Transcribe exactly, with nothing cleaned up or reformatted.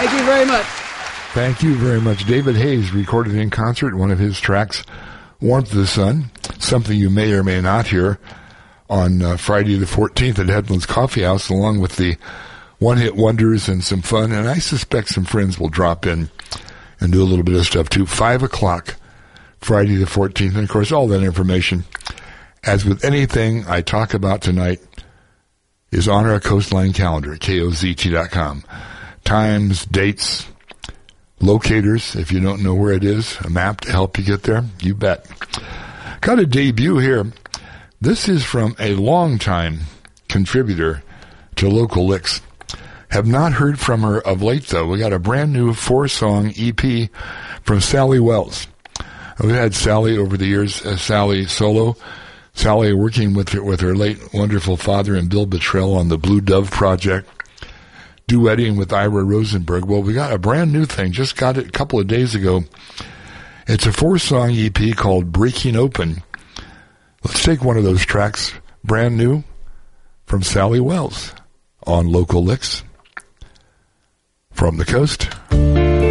Thank you very much. Thank you very much. David Hayes recorded in concert one of his tracks, Warmth of the Sun, something you may or may not hear on uh, Friday the fourteenth at Headland's Coffee House, along with the one-hit wonders and some fun. And I suspect some friends will drop in and do a little bit of stuff too. Five o'clock, Friday the fourteenth. And, of course, all that information, as with anything I talk about tonight, is on our Coastline calendar at K O Z T dot com. Times, dates, locators, if you don't know where it is, a map to help you get there, you bet. Got a debut here. This is from a longtime contributor to Local Licks. Have not heard from her of late, though. We got a brand new four-song E P from Sally Wells. We've had Sally over the years, uh, Sally solo. Sally working with her, with her late wonderful father and Bill Bottrell on the Blue Dove Project. Duetting with Ira Rosenberg. Well, we got a brand new thing. Just got it a couple of days ago. It's a four-song E P called Breaking Open. Let's take one of those tracks, brand new, from Sally Wells on Local Licks from the coast.